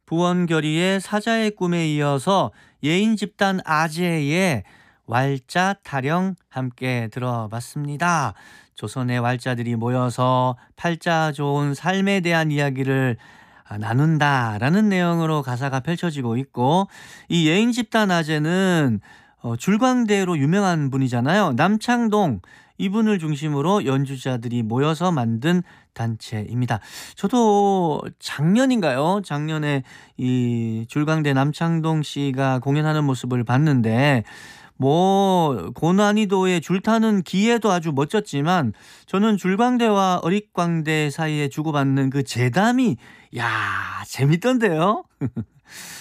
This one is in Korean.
부원결의의 사자의 꿈에 이어서 예인 집단 아재의 왈자 타령 함께 들어봤습니다. 조선의 왈자들이 모여서 팔자 좋은 삶에 대한 이야기를 나눈다라는 내용으로 가사가 펼쳐지고 있고, 이 예인 집단 아재는 줄광대로 유명한 분이잖아요. 남창동 이분을 중심으로 연주자들이 모여서 만든 단체입니다. 저도 작년인가요? 작년에 이 줄광대 남창동 씨가 공연하는 모습을 봤는데, 뭐 고난이도의 줄타는 기회도 아주 멋졌지만, 저는 줄광대와 어릿광대 사이에 주고받는 그 재담이 야 재밌던데요.